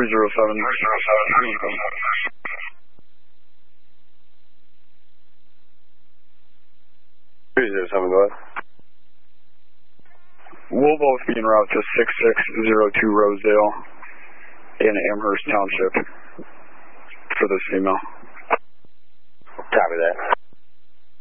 307, go ahead. We'll both be en route to 6602 Rosedale in Amherst Township for this female. Copy that.